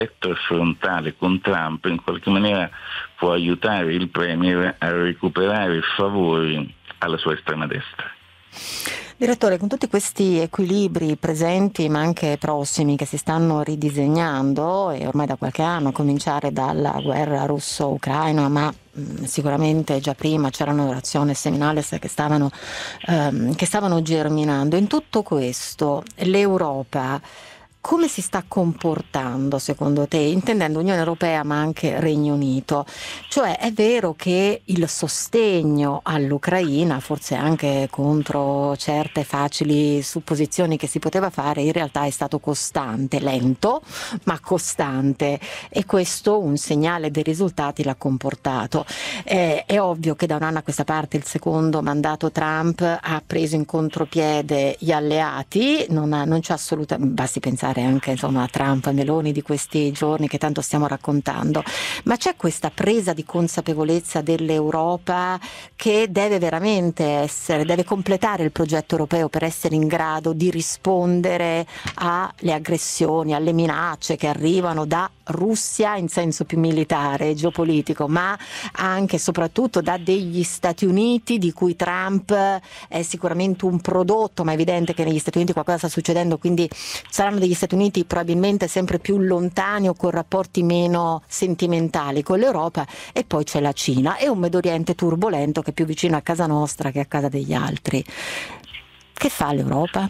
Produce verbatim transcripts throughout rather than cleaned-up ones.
frontale con Trump in qualche maniera può aiutare il Premier a recuperare favori alla sua estrema destra. Direttore, con tutti questi equilibri presenti ma anche prossimi che si stanno ridisegnando, e ormai da qualche anno, a cominciare dalla guerra russo-ucraina, ma mh, sicuramente già prima c'erano reazioni seminali che stavano, ehm, che stavano germinando, in tutto questo l'Europa come si sta comportando secondo te, intendendo Unione Europea ma anche Regno Unito? Cioè è vero che il sostegno all'Ucraina, forse anche contro certe facili supposizioni che si poteva fare, in realtà è stato costante, lento ma costante, e questo un segnale dei risultati l'ha comportato. Eh, è ovvio che da un anno a questa parte il secondo mandato Trump ha preso in contropiede gli alleati, non, ha, non c'è assolutamente, basti pensare anche insomma a Trump e Meloni di questi giorni che tanto stiamo raccontando, ma c'è questa presa di consapevolezza dell'Europa che deve veramente essere, deve completare il progetto europeo per essere in grado di rispondere alle aggressioni, alle minacce che arrivano da Russia in senso più militare e geopolitico, ma anche e soprattutto da degli Stati Uniti di cui Trump è sicuramente un prodotto, ma è evidente che negli Stati Uniti qualcosa sta succedendo, quindi saranno degli Stati Uniti probabilmente sempre più lontani o con rapporti meno sentimentali con l'Europa, e poi c'è la Cina e un Medio Oriente turbolento che è più vicino a casa nostra che a casa degli altri. Che fa l'Europa?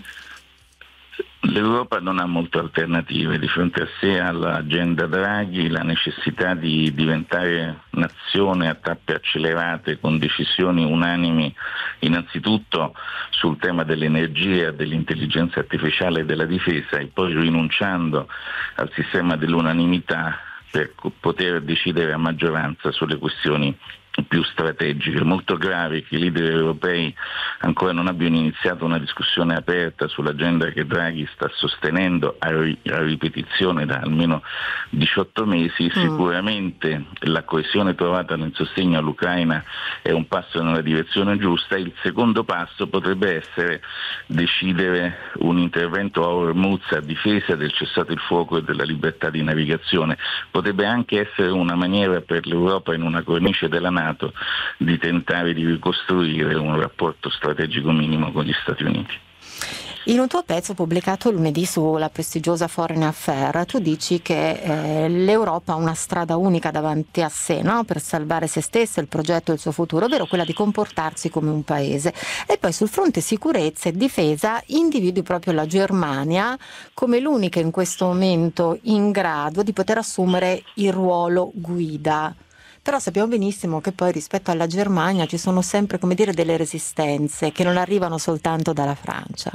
L'Europa non ha molte alternative, di fronte a sé all'agenda Draghi, la necessità di diventare nazione a tappe accelerate con decisioni unanimi innanzitutto sul tema dell'energia, dell'intelligenza artificiale e della difesa, e poi rinunciando al sistema dell'unanimità per poter decidere a maggioranza sulle questioni più strategiche. Molto grave che i leader europei ancora non abbiano iniziato una discussione aperta sull'agenda che Draghi sta sostenendo a, ri- a ripetizione da almeno diciotto mesi. Mm. Sicuramente la coesione trovata nel sostegno all'Ucraina è un passo nella direzione giusta. Il secondo passo potrebbe essere decidere un intervento a Hormuz a difesa del cessato il fuoco e della libertà di navigazione. Potrebbe anche essere una maniera per l'Europa, in una cornice della NATO, di tentare di ricostruire un rapporto strategico minimo con gli Stati Uniti. In un tuo pezzo pubblicato lunedì sulla prestigiosa Foreign Affair, tu dici che eh, l'Europa ha una strada unica davanti a sé, no? Per salvare se stessa, il progetto e il suo futuro, ovvero quella di comportarsi come un paese. E poi sul fronte sicurezza e difesa individui proprio la Germania come l'unica in questo momento in grado di poter assumere il ruolo guida. Però sappiamo benissimo che poi rispetto alla Germania ci sono sempre, come dire, delle resistenze che non arrivano soltanto dalla Francia.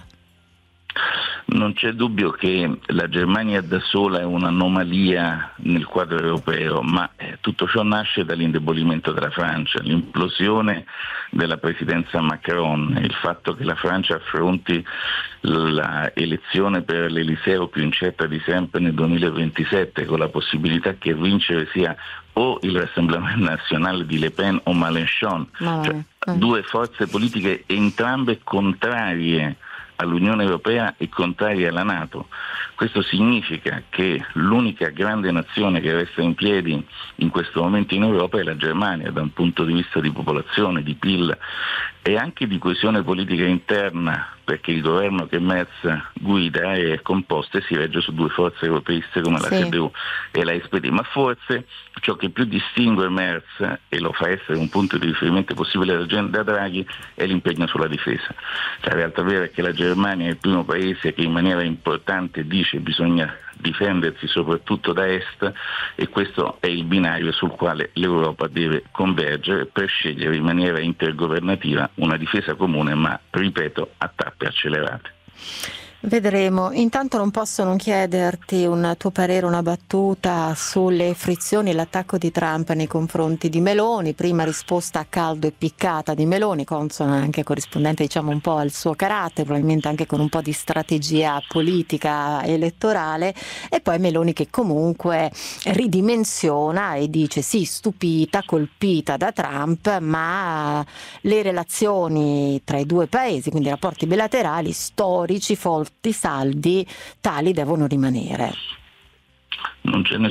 Non c'è dubbio che la Germania da sola è un'anomalia nel quadro europeo, ma eh, tutto ciò nasce dall'indebolimento della Francia, l'implosione della presidenza Macron, il fatto che la Francia affronti la elezione per l'Eliseo più incerta di sempre nel duemilaventisette, con la possibilità che vincere sia o il Rassemblement National di Le Pen o Mélenchon, no, cioè eh. due forze politiche entrambe contrarie all'Unione Europea e contrarie alla NATO. Questo significa che l'unica grande nazione che resta in piedi in questo momento in Europa è la Germania, da un punto di vista di popolazione, di P I L e anche di coesione politica interna, perché il governo che Merz guida è composto e si regge su due forze europeiste come la sì. C D U e la S P D, ma forse ciò che più distingue Merz e lo fa essere un punto di riferimento possibile all'agenda Draghi è l'impegno sulla difesa. La realtà vera è che la Germania è il primo paese che in maniera importante dice che bisogna difendersi soprattutto da est, e questo è il binario sul quale l'Europa deve convergere per scegliere in maniera intergovernativa una difesa comune, ma ripeto a tappe accelerate. Vedremo. Intanto non posso non chiederti un tuo parere, una battuta sulle frizioni e l'attacco di Trump nei confronti di Meloni. Prima risposta a caldo e piccata di Meloni, consona anche corrispondente diciamo un po' al suo carattere, probabilmente anche con un po' di strategia politica elettorale, e poi Meloni che comunque ridimensiona e dice sì, stupita, colpita da Trump, ma le relazioni tra i due paesi, quindi i rapporti bilaterali storici, forti, saldi, tali devono rimanere. Non ce ne